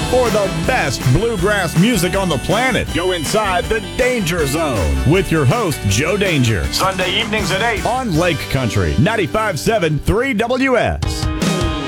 for the best bluegrass music on the planet. Go inside the Danger Zone with your host, Joe Danger. Sunday evenings at 8 on Lake Country 95.7 3WS.